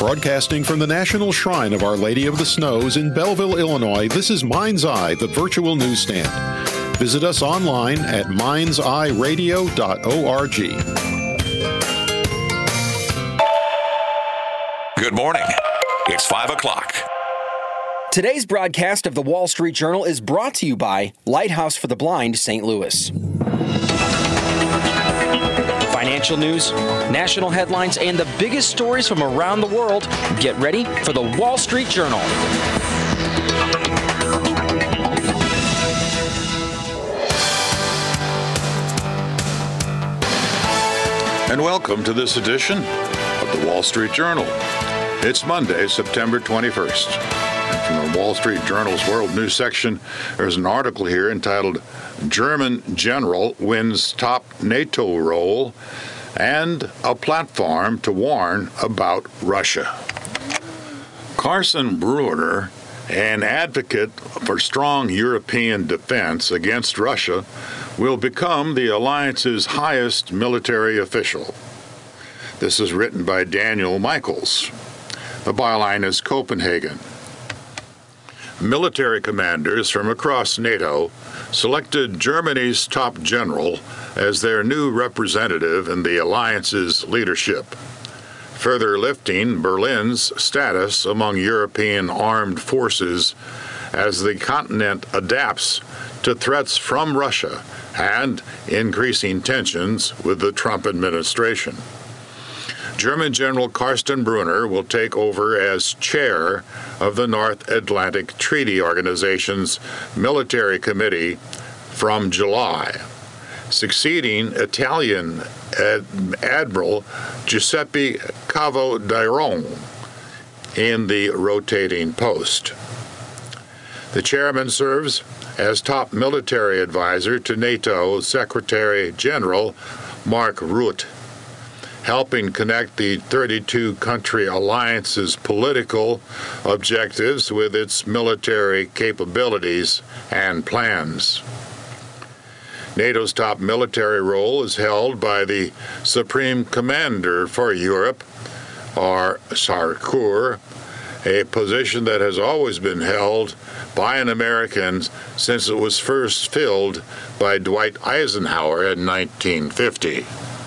Broadcasting from the National Shrine of Our Lady of the Snows in Belleville, Illinois, this is Mind's Eye, the virtual newsstand. Visit us online at mindseyeradio.org. Good morning. It's 5 o'clock. Today's broadcast of the Wall Street Journal is brought to you by Lighthouse for the Blind, St. Louis. Financial news, national headlines, and the biggest stories from around the world. Get ready for the Wall Street Journal. And welcome to this edition of the Wall Street Journal. It's Monday, September 21st. And from the Wall Street Journal's World News section, there's an article here entitled German General Wins Top NATO Role and a Platform to Warn About Russia. Carsten Brunner, an advocate for strong European defense against Russia, will become the alliance's highest military official. This is written by Daniel Michaels. The byline is Copenhagen. Military commanders from across NATO selected Germany's top general as their new representative in the alliance's leadership, further lifting Berlin's status among European armed forces as the continent adapts to threats from Russia and increasing tensions with the Trump administration. German General Carsten Brunner will take over as chair of the North Atlantic Treaty Organization's Military Committee from July, succeeding Italian Admiral Giuseppe Cavo-Diron in the rotating post. The chairman serves as top military advisor to NATO Secretary General Mark Rutte, helping connect the 32-country alliance's political objectives with its military capabilities and plans. NATO's top military role is held by the Supreme Commander for Europe, or SACEUR, a position that has always been held by an American since it was first filled by Dwight Eisenhower in 1950.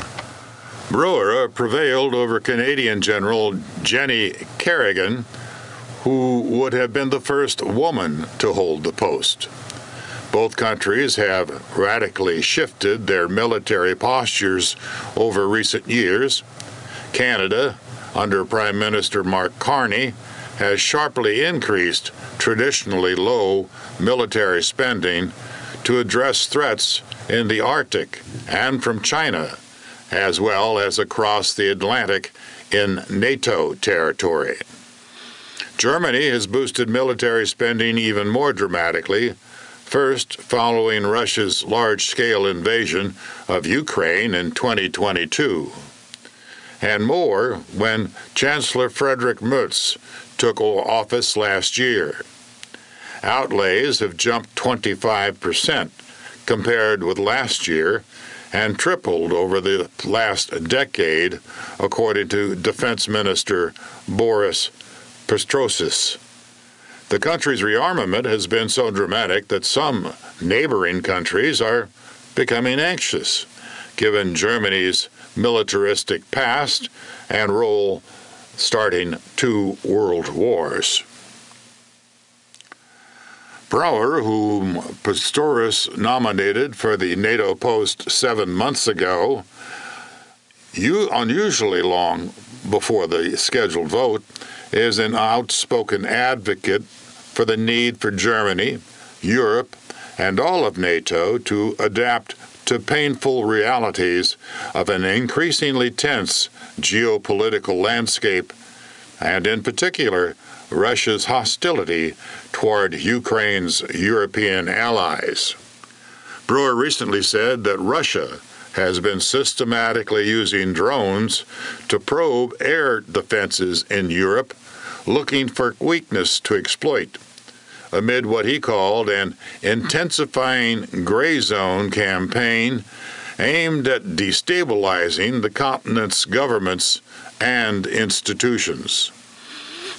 Brunner prevailed over Canadian General Jenny Kerrigan, who would have been the first woman to hold the post. Both countries have radically shifted their military postures over recent years. Canada, under Prime Minister Mark Carney, has sharply increased traditionally low military spending to address threats in the Arctic and from China, as well as across the Atlantic in NATO territory. Germany has boosted military spending even more dramatically, first following Russia's large-scale invasion of Ukraine in 2022, and more when Chancellor Friedrich Merz took office last year. Outlays have jumped 25% compared with last year, and tripled over the last decade, according to Defense Minister Boris Pistorius. The country's rearmament has been so dramatic that some neighboring countries are becoming anxious, given Germany's militaristic past and role starting 2 world wars. Brauer, whom Pistorius nominated for the NATO post 7 months ago, unusually long before the scheduled vote, is an outspoken advocate for the need for Germany, Europe, and all of NATO to adapt to painful realities of an increasingly tense geopolitical landscape, and in particular, Russia's hostility toward Ukraine's European allies. Brunner recently said that Russia has been systematically using drones to probe air defenses in Europe, looking for weakness to exploit, amid what he called an intensifying gray zone campaign aimed at destabilizing the continent's governments and institutions.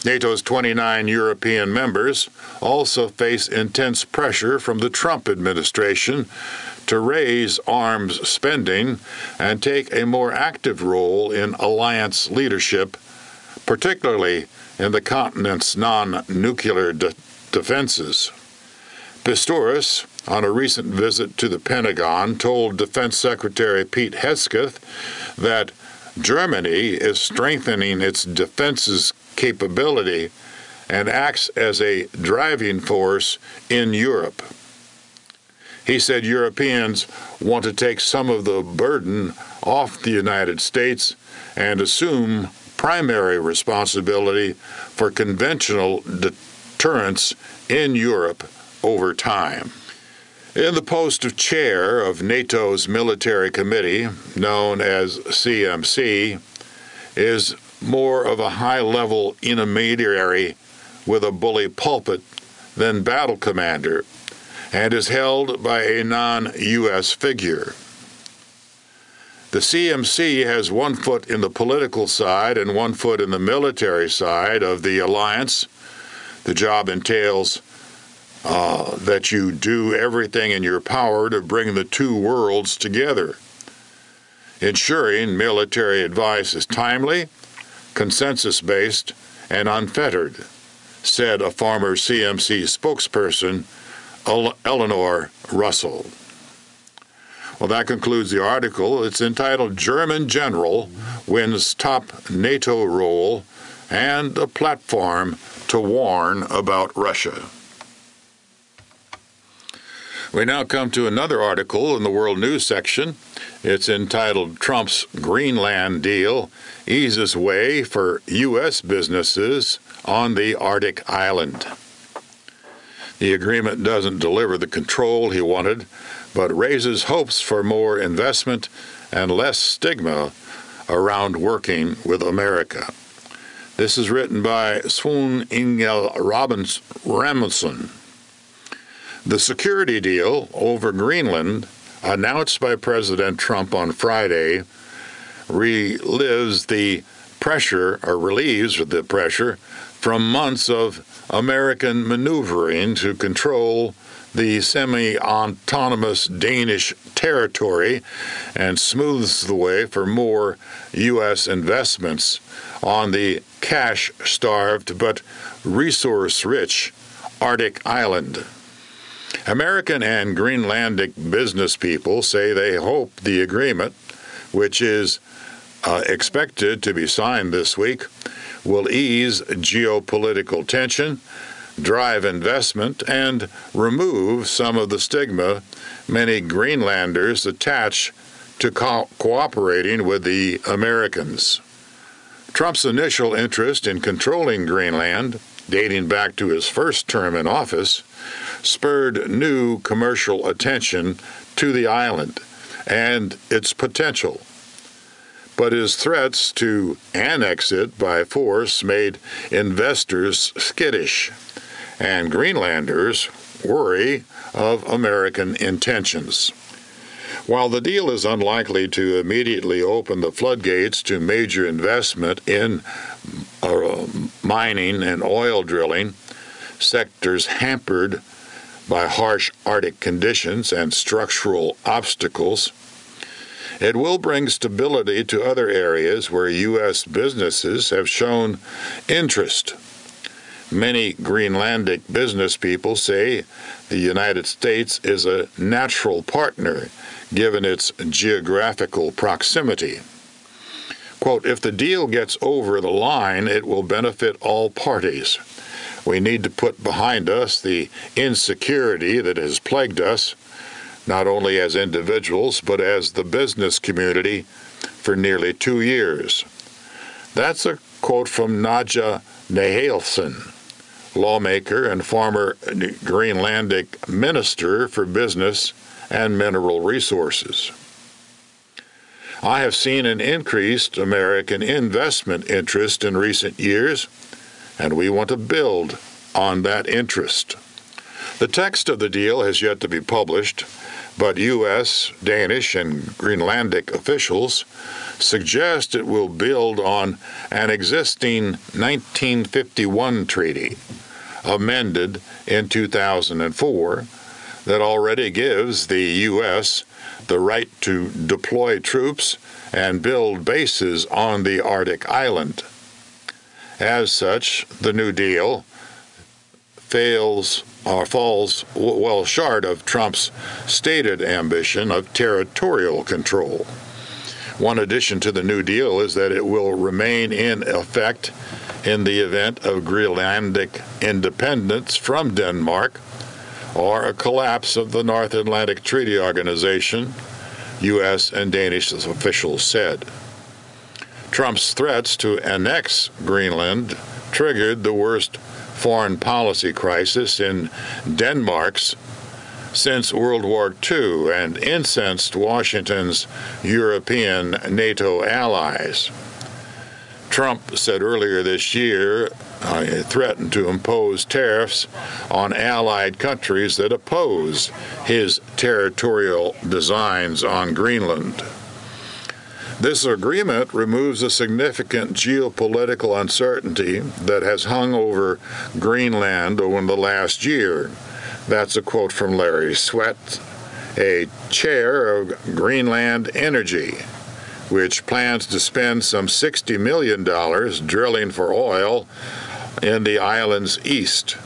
NATO's 29 European members also face intense pressure from the Trump administration to raise arms spending and take a more active role in alliance leadership, particularly in the continent's non-nuclear defenses. Pistorius, on a recent visit to the Pentagon, told Defense Secretary Pete Hegseth that Germany is strengthening its defenses capability and acts as a driving force in Europe. He said Europeans want to take some of the burden off the United States and assume primary responsibility for conventional deterrence in Europe over time. In the post of chair of NATO's military committee, known as CMC, is more of a high-level intermediary with a bully pulpit than battle commander, and is held by a non-U.S. figure. The CMC has one foot in the political side and one foot in the military side of the alliance. The job entails that you do everything in your power to bring the two worlds together, ensuring military advice is timely, consensus-based, and unfettered, said a former CMC spokesperson, Eleanor Russell. Well, that concludes the article. It's entitled German General Wins Top NATO Role and a Platform to Warn About Russia. We now come to another article in the World News section. It's entitled Trump's Greenland Deal Eases Way for U.S. Businesses on the Arctic Island. The agreement doesn't deliver the control he wanted, but raises hopes for more investment and less stigma around working with America. This is written by Sven Ingel Rasmussen. The security deal over Greenland, announced by President Trump on Friday, relieves the pressure from months of American maneuvering to control the semi-autonomous Danish territory and smooths the way for more U.S. investments on the cash-starved but resource-rich Arctic island. American and Greenlandic business people say they hope the agreement, which is expected to be signed this week, will ease geopolitical tension, drive investment, and remove some of the stigma many Greenlanders attach to cooperating with the Americans. Trump's initial interest in controlling Greenland, dating back to his first term in office, spurred new commercial attention to the island and its potential. But his threats to annex it by force made investors skittish, and Greenlanders worry of American intentions. While the deal is unlikely to immediately open the floodgates to major investment in mining and oil drilling, sectors hampered by harsh Arctic conditions and structural obstacles, it will bring stability to other areas where U.S. businesses have shown interest. Many Greenlandic business people say the United States is a natural partner, given its geographical proximity. Quote, if the deal gets over the line, it will benefit all parties. We need to put behind us the insecurity that has plagued us, not only as individuals, but as the business community for nearly 2 years. That's a quote from Nadja Nahaleson, lawmaker and former Greenlandic Minister for Business and Mineral Resources. I have seen an increased American investment interest in recent years, and we want to build on that interest. The text of the deal has yet to be published, but U.S., Danish, and Greenlandic officials suggest it will build on an existing 1951 treaty, amended in 2004, that already gives the U.S. the right to deploy troops and build bases on the Arctic island. As such, the New Deal falls well short of Trump's stated ambition of territorial control. One addition to the New Deal is that it will remain in effect in the event of Greenlandic independence from Denmark or a collapse of the North Atlantic Treaty Organization, U.S. and Danish officials said. Trump's threats to annex Greenland triggered the worst foreign policy crisis in Denmark's since World War II and incensed Washington's European NATO allies. Trump said earlier this year he threatened to impose tariffs on allied countries that oppose his territorial designs on Greenland. This agreement removes a significant geopolitical uncertainty that has hung over Greenland over the last year. That's a quote from Larry Sweat, a chair of Greenland Energy, which plans to spend some $60 million drilling for oil in the island's east.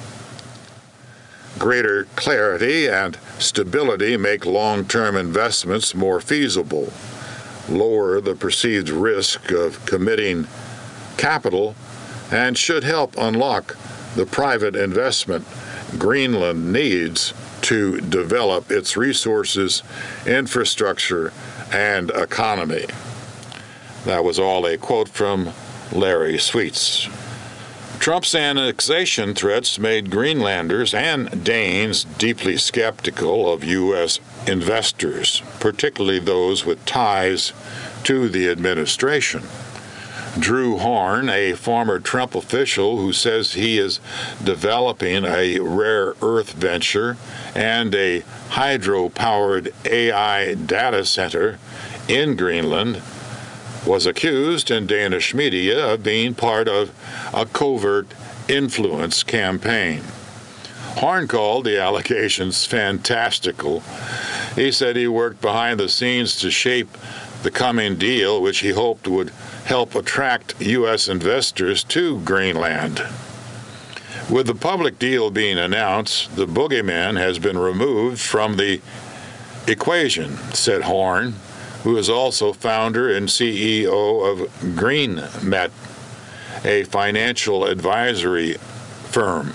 Greater clarity and stability make long-term investments more feasible, lower the perceived risk of committing capital, and should help unlock the private investment Greenland needs to develop its resources, infrastructure, and economy. That was all a quote from Larry Sweets. Trump's annexation threats made Greenlanders and Danes deeply skeptical of U.S. investors, particularly those with ties to the administration. Drew Horn, a former Trump official who says he is developing a rare earth venture and a hydro-powered AI data center in Greenland, was accused in Danish media of being part of a covert influence campaign. Horn called the allegations fantastical. He said he worked behind the scenes to shape the coming deal, which he hoped would help attract U.S. investors to Greenland. With the public deal being announced, the boogeyman has been removed from the equation, said Horn, who is also founder and CEO of GreenMet, a financial advisory firm.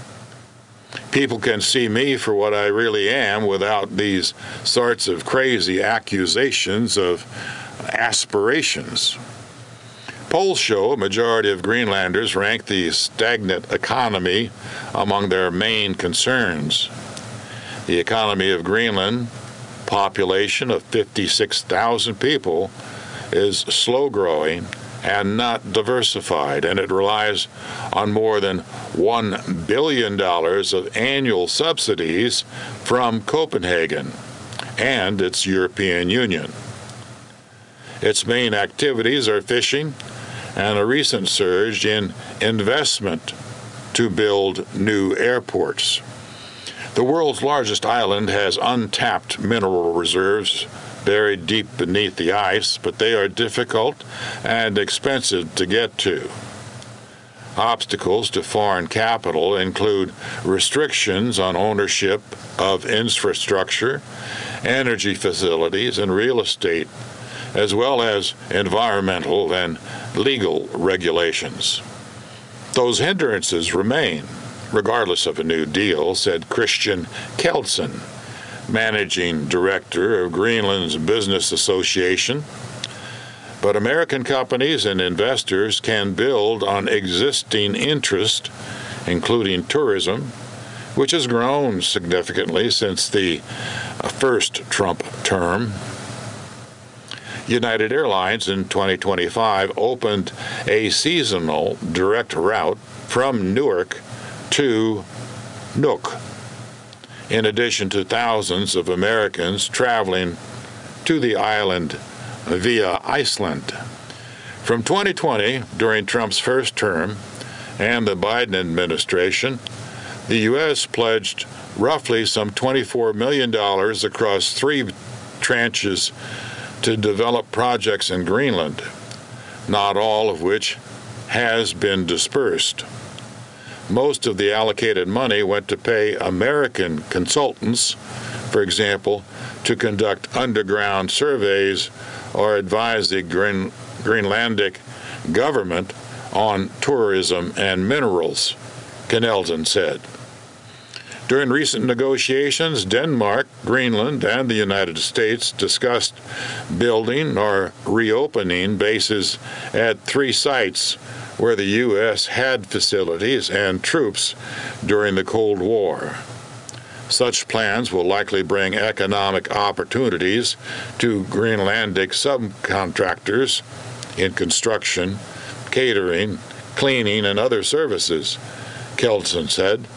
People can see me for what I really am without these sorts of crazy accusations of aspirations. Polls show a majority of Greenlanders rank the stagnant economy among their main concerns. The economy of Greenland, population of 56,000 people, is slow-growing and not diversified, and it relies on more than $1 billion of annual subsidies from Copenhagen and its European Union. Its main activities are fishing and a recent surge in investment to build new airports. The world's largest island has untapped mineral reserves buried deep beneath the ice, but they are difficult and expensive to get to. Obstacles to foreign capital include restrictions on ownership of infrastructure, energy facilities, and real estate, as well as environmental and legal regulations. Those hindrances remain, regardless of a new deal, said Christian Kelsen, managing director of Greenland's Business Association. But American companies and investors can build on existing interest, including tourism, which has grown significantly since the first Trump term. United Airlines in 2025 opened a seasonal direct route from Newark to Nuuk, in addition to thousands of Americans traveling to the island via Iceland. From 2020, during Trump's first term, and the Biden administration, the U.S. pledged roughly some $24 million across 3 tranches to develop projects in Greenland, not all of which has been dispersed. Most of the allocated money went to pay American consultants, for example, to conduct underground surveys or advise the Greenlandic government on tourism and minerals, Kneldon said. During recent negotiations, Denmark, Greenland, and the United States discussed building or reopening bases at 3 sites where the U.S. had facilities and troops during the Cold War. Such plans will likely bring economic opportunities to Greenlandic subcontractors in construction, catering, cleaning, and other services, Kneldon said.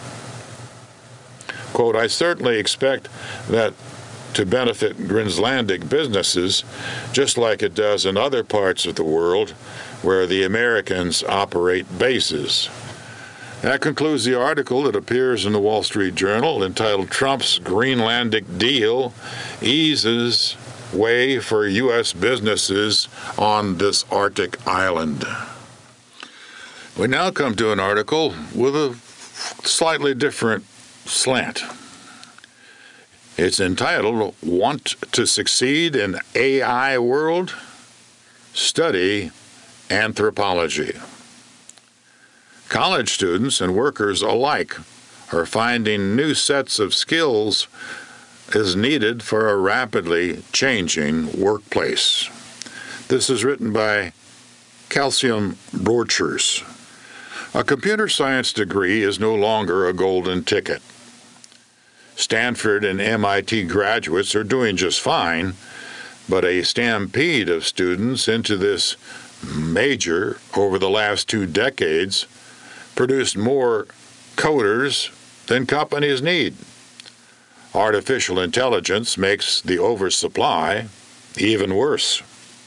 Quote, I certainly expect that to benefit Greenlandic businesses, just like it does in other parts of the world where the Americans operate bases. That concludes the article that appears in the Wall Street Journal entitled Trump's Greenlandic Deal Eases Way for U.S. Businesses on this Arctic Island. We now come to an article with a slightly different slant. It's entitled, Want to Succeed in AI World? Study Anthropology. College students and workers alike are finding new sets of skills is needed for a rapidly changing workplace. This is written by Calcium Brochures. A computer science degree is no longer a golden ticket. Stanford and MIT graduates are doing just fine, but a stampede of students into this major over the last 2 decades produced more coders than companies need. Artificial intelligence makes the oversupply even worse.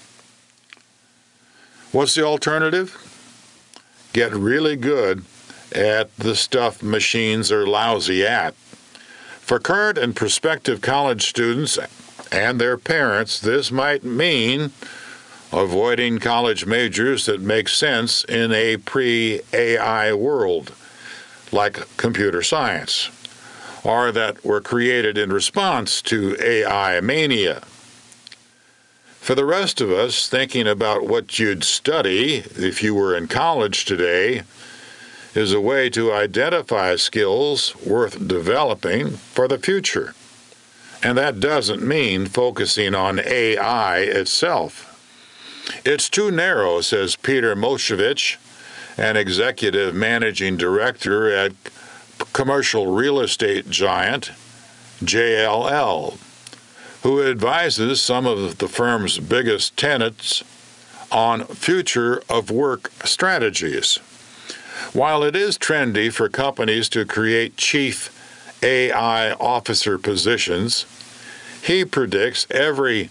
What's the alternative? Get really good at the stuff machines are lousy at. For current and prospective college students and their parents, this might mean avoiding college majors that make sense in a pre-AI world, like computer science, or that were created in response to AI mania. For the rest of us, thinking about what you'd study if you were in college today is a way to identify skills worth developing for the future. And that doesn't mean focusing on AI itself. It's too narrow, says Peter Moshevich, an executive managing director at commercial real estate giant JLL, who advises some of the firm's biggest tenants on future of work strategies. While it is trendy for companies to create chief AI officer positions, he predicts every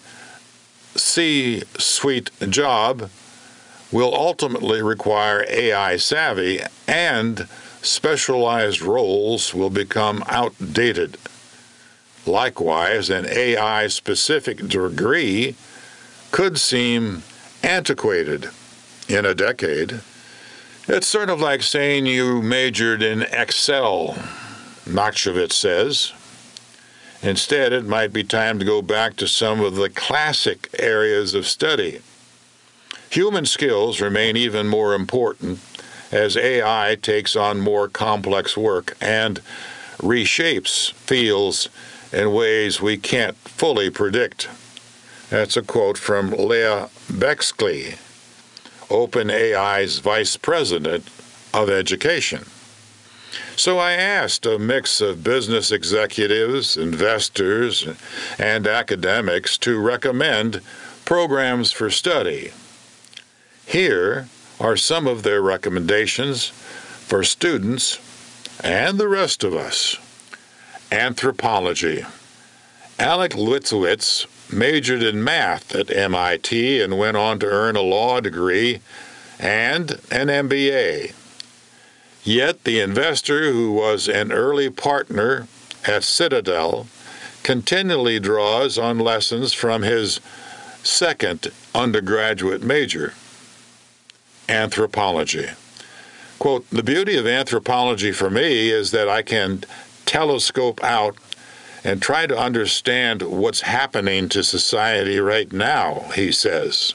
C-suite job will ultimately require AI savvy, and specialized roles will become outdated. Likewise, an AI-specific degree could seem antiquated in a decade. It's sort of like saying you majored in Excel, Moshevich says. Instead, it might be time to go back to some of the classic areas of study. Human skills remain even more important as AI takes on more complex work and reshapes fields in ways we can't fully predict. That's a quote from Leah Bexley, OpenAI's Vice President of Education. So I asked a mix of business executives, investors, and academics to recommend programs for study. Here are some of their recommendations for students and the rest of us. anthropology. Alec Litzowitz majored in math at MIT and went on to earn a law degree and an MBA. Yet the investor who was an early partner at Citadel continually draws on lessons from his second undergraduate major, anthropology. Quote, "The beauty of anthropology for me is that I can telescope out and try to understand what's happening to society right now," he says.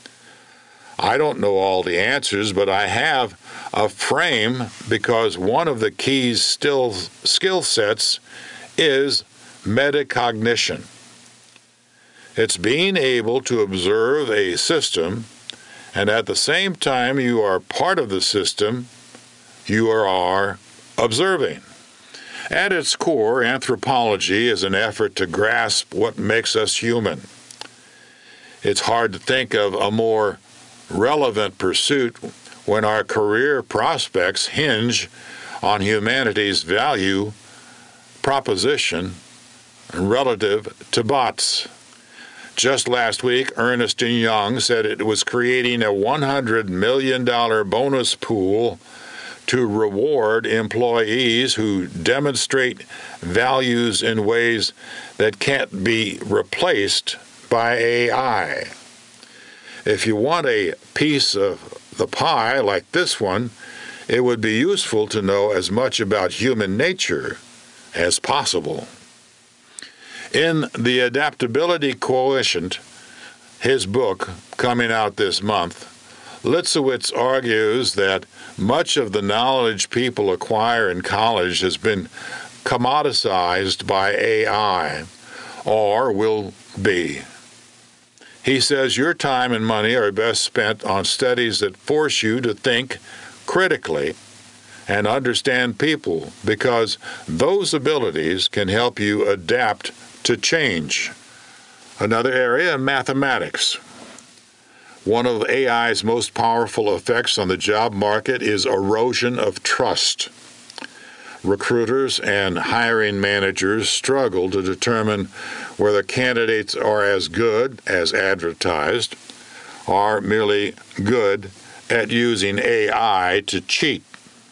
"I don't know all the answers, but I have a frame because one of the key skill sets is metacognition. It's being able to observe a system, and at the same time you are part of the system you are observing. At its core, anthropology is an effort to grasp what makes us human. It's hard to think of a more relevant pursuit when our career prospects hinge on humanity's value proposition relative to bots. Just last week, Ernst & Young said it was creating a $100 million bonus pool to reward employees who demonstrate values in ways that can't be replaced by AI. If you want a piece of the pie like this one, it would be useful to know as much about human nature as possible." In The Adaptability Quotient, his book coming out this month, Litzowitz argues that much of the knowledge people acquire in college has been commoditized by AI, or will be. He says your time and money are best spent on studies that force you to think critically and understand people, because those abilities can help you adapt to change. Another area, mathematics. One of AI's most powerful effects on the job market is erosion of trust. Recruiters and hiring managers struggle to determine whether candidates are as good as advertised or merely good at using AI to cheat.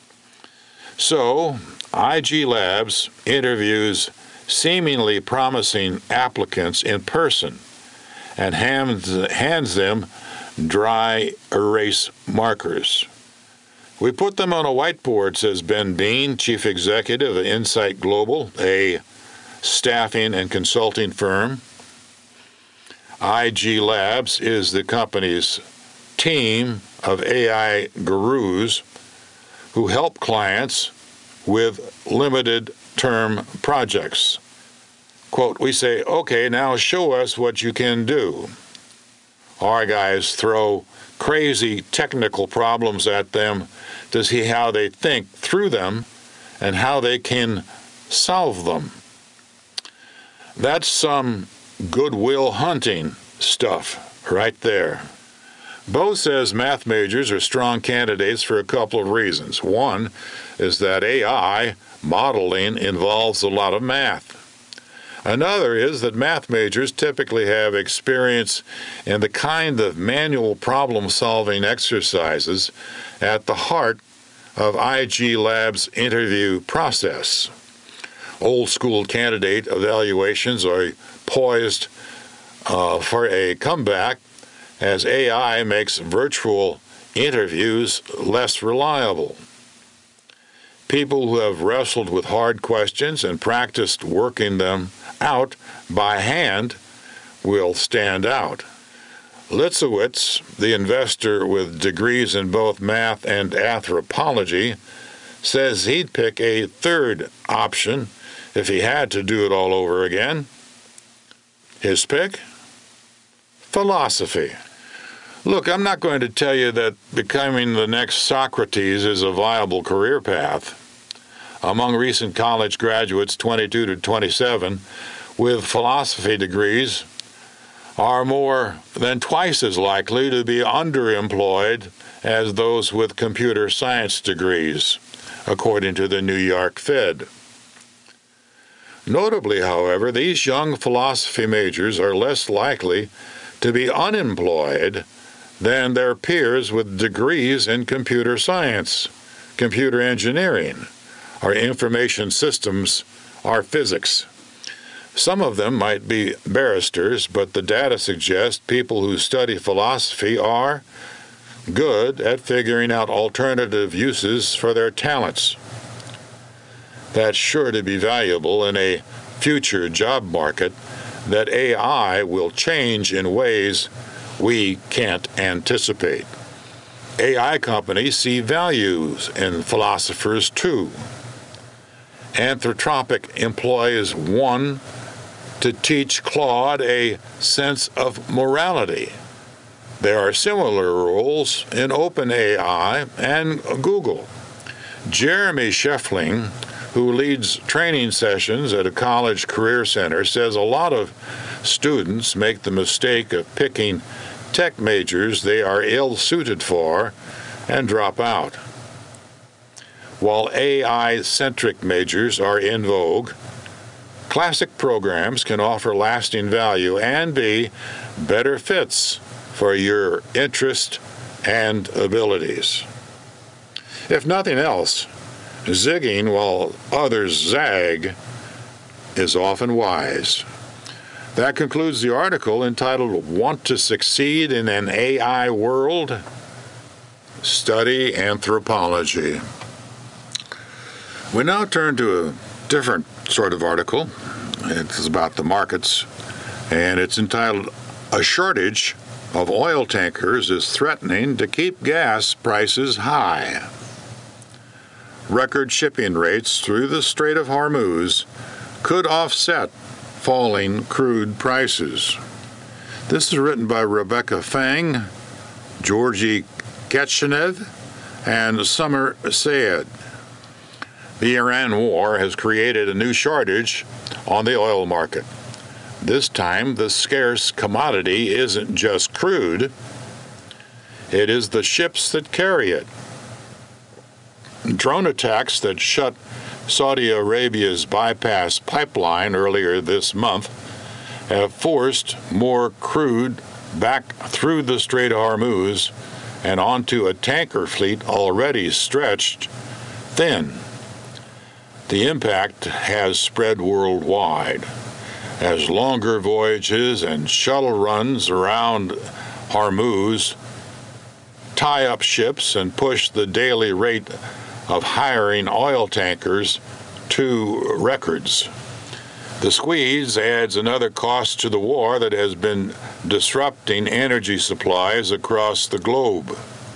So, IG Labs interviews seemingly promising applicants in person and hands them dry erase markers. "We put them on a whiteboard," says Ben Bean, chief executive of Insight Global, a staffing and consulting firm. IG Labs is the company's team of AI gurus who help clients with limited-term projects. Quote, "We say, okay, now show us what you can do." Our guys throw crazy technical problems at them to see how they think through them and how they can solve them. That's some goodwill hunting stuff right there. Bo says math majors are strong candidates for a couple of reasons. One is that AI modeling involves a lot of math. Another is that math majors typically have experience in the kind of manual problem-solving exercises at the heart of IG Lab's interview process. Old-school candidate evaluations are poised for a comeback as AI makes virtual interviews less reliable. People who have wrestled with hard questions and practiced working them out by hand will stand out. Litzowitz, the investor with degrees in both math and anthropology, says he'd pick a third option if he had to do it all over again. His pick? Philosophy. Look, I'm not going to tell you that becoming the next Socrates is a viable career path. Among recent college graduates, 22 to 27, with philosophy degrees, are more than twice as likely to be underemployed as those with computer science degrees, according to the New York Fed. Notably, however, these young philosophy majors are less likely to be unemployed than their peers with degrees in computer science, computer engineering, or information systems, or physics. Some of them might be barristers, but the data suggests people who study philosophy are good at figuring out alternative uses for their talents. That's sure to be valuable in a future job market that AI will change in ways we can't anticipate. AI companies see values in philosophers too. Anthropic employs one to teach Claude a sense of morality. There are similar roles in OpenAI and Google. Jeremy Scheffling, who leads training sessions at a college career center, says a lot of students make the mistake of picking tech majors they are ill-suited for and drop out. While AI-centric majors are in vogue, classic programs can offer lasting value and be better fits for your interest and abilities. If nothing else, zigging while others zag is often wise. That concludes the article entitled Want to Succeed in an AI World? Study Anthropology. We now turn to a different sort of article. It's about the markets, and it's entitled A Shortage of Oil Tankers is Threatening to Keep Gas Prices High. Record shipping rates through the Strait of Hormuz could offset falling crude prices. This is written by Rebecca Fang, Georgi Ketchenev, and Summer Sayed. The Iran war has created a new shortage on the oil market. This time, the scarce commodity isn't just crude, it is the ships that carry it. Drone attacks that shut Saudi Arabia's bypass pipeline earlier this month have forced more crude back through the Strait of Hormuz and onto a tanker fleet already stretched thin. The impact has spread worldwide as longer voyages and shuttle runs around Hormuz tie up ships and push the daily rate of hiring oil tankers to records. The squeeze adds another cost to the war that has been disrupting energy supplies across the globe.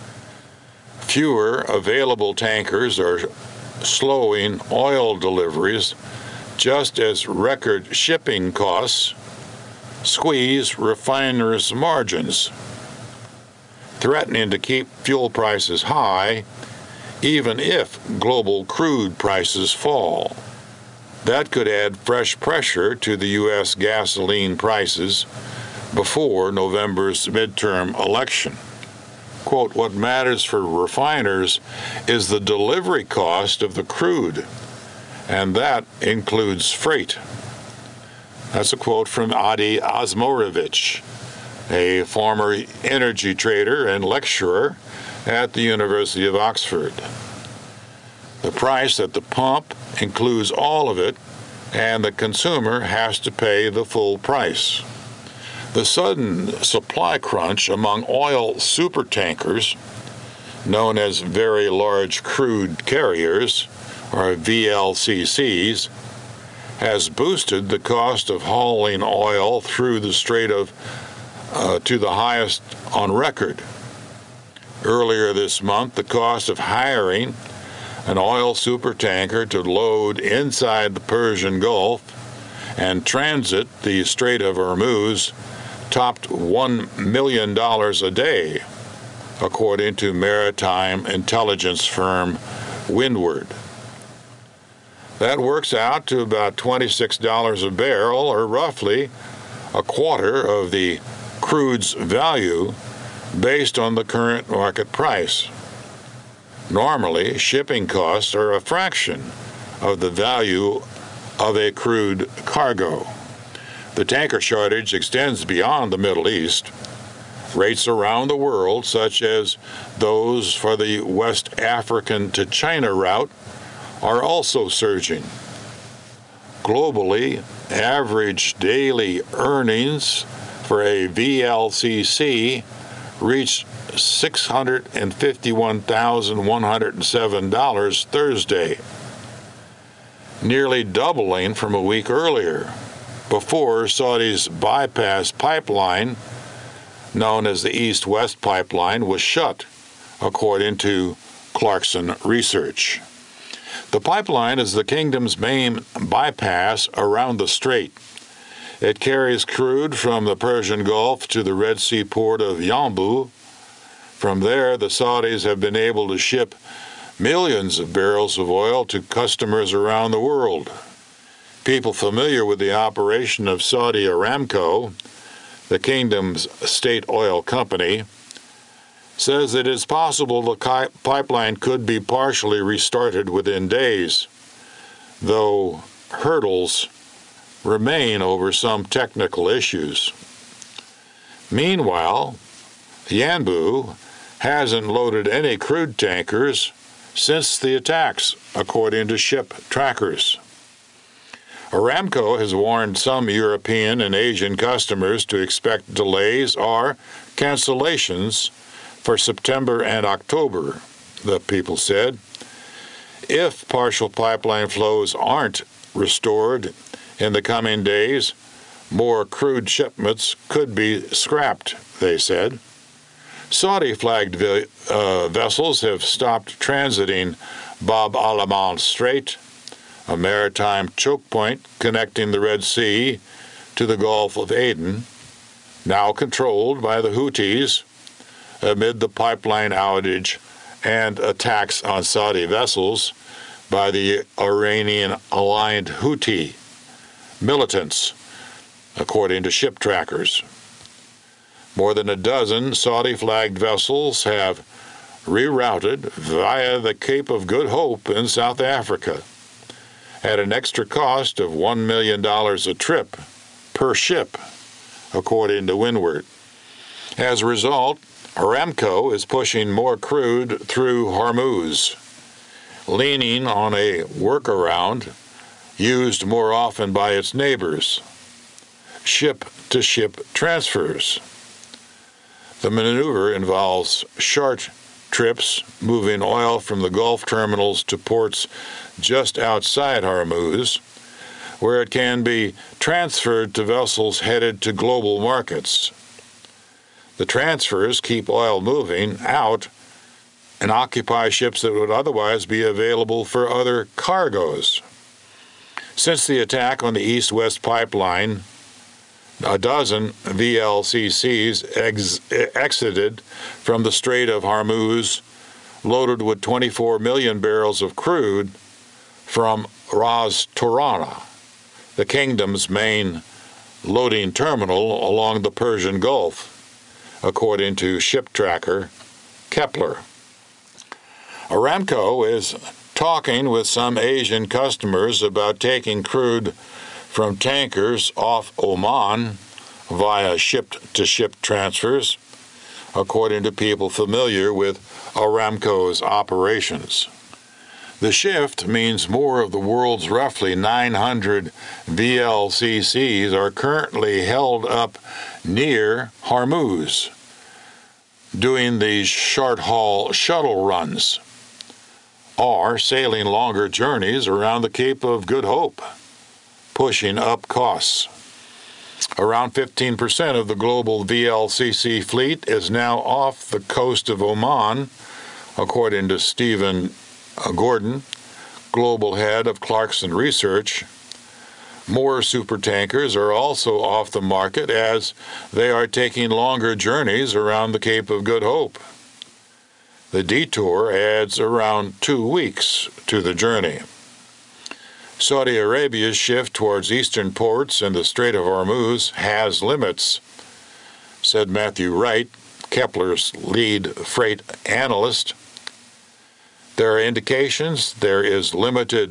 Fewer available tankers are slowing oil deliveries, just as record shipping costs squeeze refiners' margins, threatening to keep fuel prices high even if global crude prices fall. That could add fresh pressure to the U.S. gasoline prices before November's midterm election. Quote, what matters for refiners is the delivery cost of the crude, and that includes freight. That's a quote from Adi Asmorovich, a former energy trader and lecturer at the University of Oxford. The price at the pump includes all of it, and the consumer has to pay the full price. The sudden supply crunch among oil supertankers, known as very large crude carriers, or VLCCs, has boosted the cost of hauling oil through the Strait to the highest on record. Earlier this month, the cost of hiring an oil supertanker to load inside the Persian Gulf and transit the Strait of Hormuz topped $1 million a day, according to maritime intelligence firm Windward. That works out to about $26 a barrel, or roughly a quarter of the crude's value based on the current market price. Normally, shipping costs are a fraction of the value of a crude cargo. The tanker shortage extends beyond the Middle East. Rates around the world, such as those for the West African to China route, are also surging. Globally, average daily earnings for a VLCC reached $651,107 Thursday, nearly doubling from a week earlier, before Saudi's bypass pipeline, known as the East-West Pipeline, was shut, according to Clarkson Research. The pipeline is the kingdom's main bypass around the strait. It carries crude from the Persian Gulf to the Red Sea port of Yanbu. From there, the Saudis have been able to ship millions of barrels of oil to customers around the world. People familiar with the operation of Saudi Aramco, the kingdom's state oil company, says it is possible the pipeline could be partially restarted within days, though hurdles remain over some technical issues. Meanwhile, Yanbu hasn't loaded any crude tankers since the attacks, according to ship trackers. Aramco has warned some European and Asian customers to expect delays or cancellations for September and October, the people said. If partial pipeline flows aren't restored in the coming days, more crude shipments could be scrapped, they said. Saudi-flagged vessels have stopped transiting Bab al-Aman Strait, a maritime choke point connecting the Red Sea to the Gulf of Aden, now controlled by the Houthis, amid the pipeline outage and attacks on Saudi vessels by the Iranian-aligned Houthi militants, according to ship trackers. More than a dozen Saudi-flagged vessels have rerouted via the Cape of Good Hope in South Africa at an extra cost of $1 million a trip per ship, according to Windward. As a result, Aramco is pushing more crude through Hormuz, leaning on a workaround used more often by its neighbors, ship-to-ship transfers. The maneuver involves short trips moving oil from the Gulf terminals to ports just outside Hormuz, where it can be transferred to vessels headed to global markets. The transfers keep oil moving out and occupy ships that would otherwise be available for other cargoes. Since the attack on the East-West Pipeline, a dozen VLCCs exited from the Strait of Hormuz, loaded with 24 million barrels of crude from Ras Torana, the kingdom's main loading terminal along the Persian Gulf, according to ship tracker Kepler. Aramco is talking with some Asian customers about taking crude from tankers off Oman via ship-to-ship transfers, according to people familiar with Aramco's operations. The shift means more of the world's roughly 900 VLCCs are currently held up near Hormuz, doing these short-haul shuttle runs, or sailing longer journeys around the Cape of Good Hope, pushing up costs. Around 15% of the global VLCC fleet is now off the coast of Oman, according to Stephen Gordon, global head of Clarkson Research. More supertankers are also off the market as they are taking longer journeys around the Cape of Good Hope. The detour adds around 2 weeks to the journey. Saudi Arabia's shift towards eastern ports in the Strait of Hormuz has limits, said Matthew Wright, Kepler's lead freight analyst. There are indications there is limited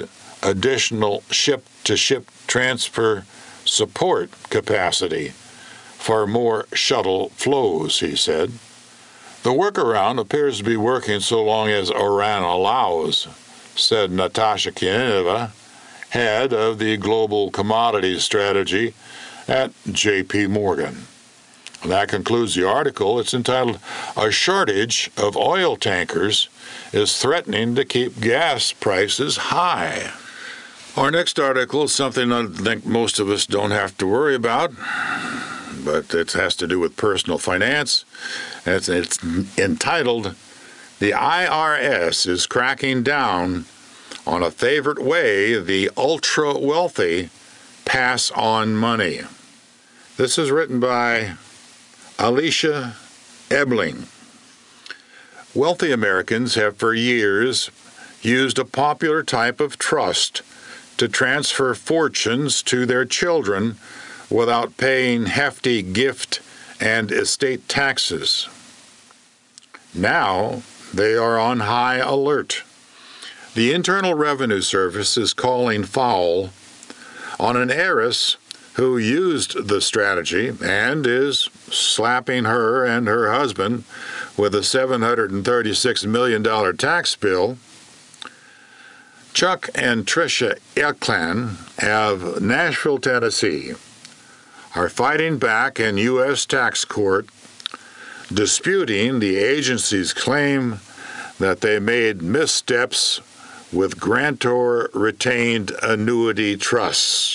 additional ship-to-ship transfer support capacity for more shuttle flows, he said. The workaround appears to be working so long as Iran allows, said Natasha Kieneva, head of the global commodities strategy at J.P. Morgan. That concludes the article. It's entitled, "A Shortage of Oil Tankers is Threatening to Keep Gas Prices High." Our next article is something I think most of us don't have to worry about, but it has to do with personal finance. It's entitled, "The IRS is Cracking Down on a Favorite Way the Ultra-Wealthy Pass on Money." This is written by Alicia Ebling. Wealthy Americans have for years used a popular type of trust to transfer fortunes to their children without paying hefty gift and estate taxes. Now they are on high alert. The Internal Revenue Service is calling foul on an heiress who used the strategy and is slapping her and her husband with a $736 million tax bill. Chuck and Tricia Elkan of Nashville, Tennessee, are fighting back in U.S. tax court, disputing the agency's claim that they made missteps with grantor-retained annuity trusts,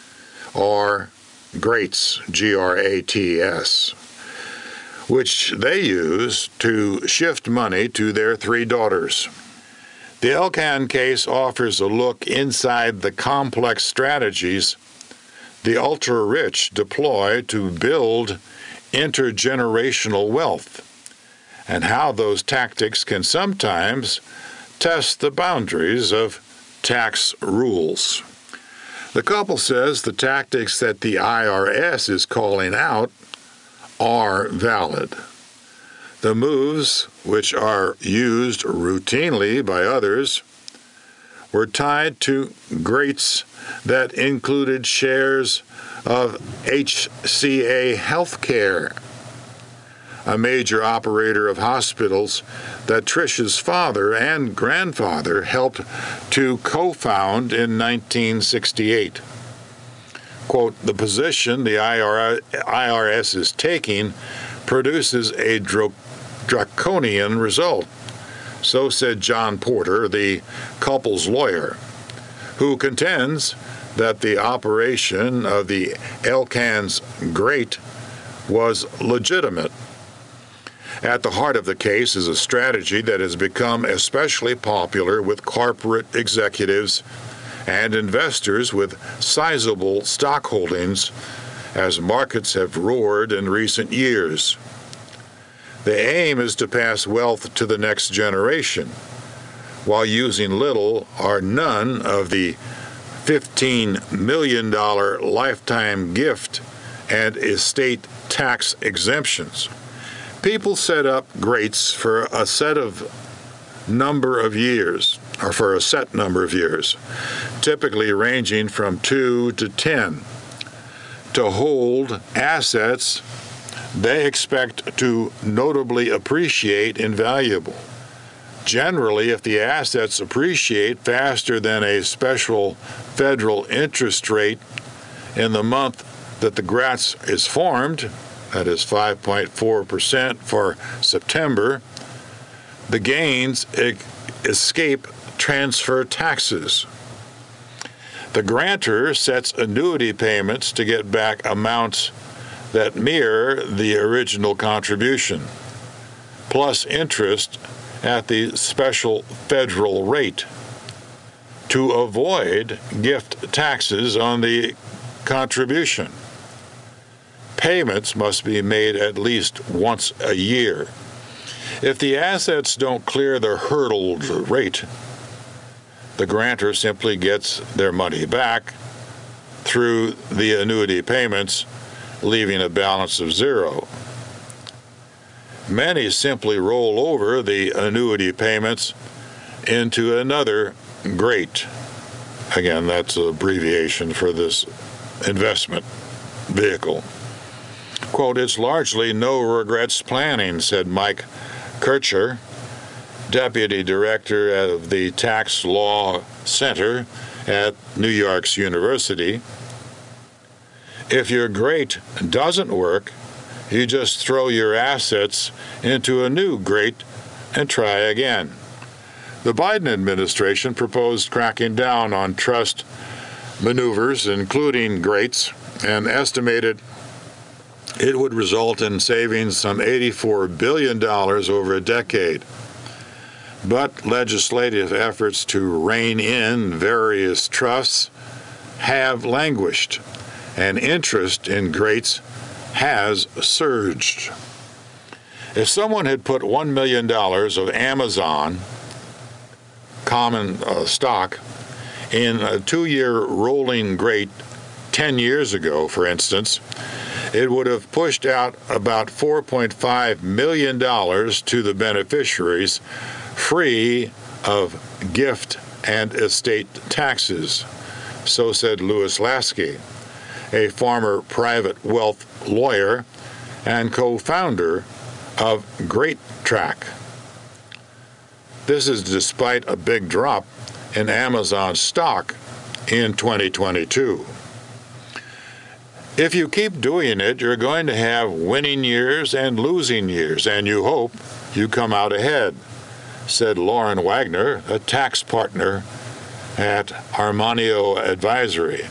or GRATs, G-R-A-T-S, which they use to shift money to their three daughters. The Elkan case offers a look inside the complex strategies the ultra-rich deploy to build intergenerational wealth, and how those tactics can sometimes test the boundaries of tax rules. The couple says the tactics that the IRS is calling out are valid. The moves, which are used routinely by others, were tied to GRATs that included shares of HCA Healthcare, a major operator of hospitals that Trish's father and grandfather helped to co-found in 1968. Quote, "The position the IRS is taking produces a draconian result," so said John Porter, the couple's lawyer, who contends that the operation of the Elkan's GRAT was legitimate. At the heart of the case is a strategy that has become especially popular with corporate executives and investors with sizable stock holdings as markets have roared in recent years. The aim is to pass wealth to the next generation while using little or none of the $15 million lifetime gift and estate tax exemptions. People set up GRATs for a set number of years, typically ranging from 2 to 10, to hold assets they expect to notably appreciate in value. Generally, if the assets appreciate faster than a special federal interest rate in the month that the GRAT is formed, that is 5.4% for September, the gains escape transfer taxes. The grantor sets annuity payments to get back amounts that mirror the original contribution, plus interest at the special federal rate, to avoid gift taxes on the contribution. Payments must be made at least once a year. If the assets don't clear the hurdled rate, the grantor simply gets their money back through the annuity payments, leaving a balance of zero. Many simply roll over the annuity payments into another GRAT, Again, that's an abbreviation for this investment vehicle. Quote, "It's largely no regrets planning," said Mike Kircher, deputy director of the Tax Law Center at New York's University. "If your GRATE doesn't work, you just throw your assets into a new GRATE and try again." The Biden administration proposed cracking down on trust maneuvers, including GRATEs, and estimated it would result in saving some $84 billion over a decade. But legislative efforts to rein in various trusts have languished, and interest in GRATEs has surged. If someone had put $1 million of Amazon common stock in a 2-year rolling GRATE 10 years ago, for instance, it would have pushed out about $4.5 million to the beneficiaries, free of gift and estate taxes. So said Louis Lasky, a former private wealth lawyer and co-founder of GreatTrack. This is despite a big drop in Amazon stock in 2022. If you keep doing it, you're going to have winning years and losing years, and you hope you come out ahead, said Lauren Wagner, a tax partner at Armanio Advisory.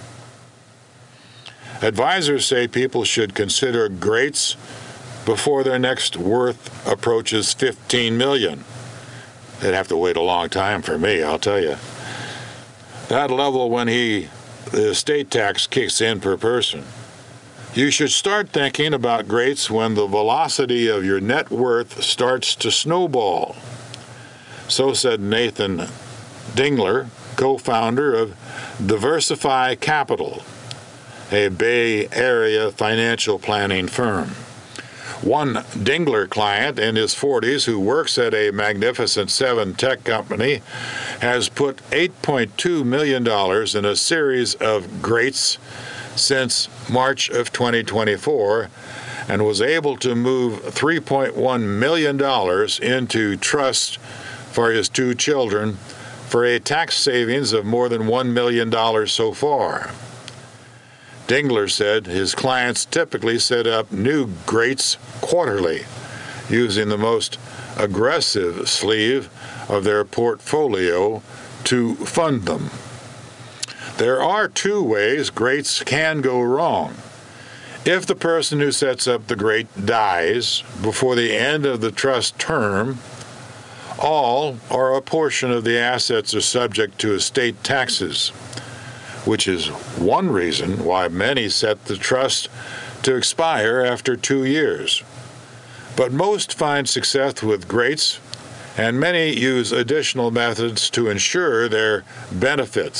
Advisors say people should consider GRATEs before their next worth approaches $15 million. They'd have to wait a long time for me, I'll tell you. That level when the estate tax kicks in per person. You should start thinking about GRATEs when the velocity of your net worth starts to snowball. So said Nathan Dingler, co-founder of Diversify Capital, a Bay Area financial planning firm. One Dingler client in his 40s who works at a Magnificent Seven tech company has put $8.2 million in a series of GRATEs since March of 2024 and was able to move $3.1 million into trust for his 2 children for a tax savings of more than $1 million so far. Dingler said his clients typically set up new GRATEs quarterly, using the most aggressive sleeve of their portfolio to fund them. There are 2 ways GRATEs can go wrong. If the person who sets up the GRATE dies before the end of the trust term, all or a portion of the assets are subject to estate taxes, which is one reason why many set the trust to expire after 2 years. But most find success with GRATEs, and many use additional methods to ensure their benefits.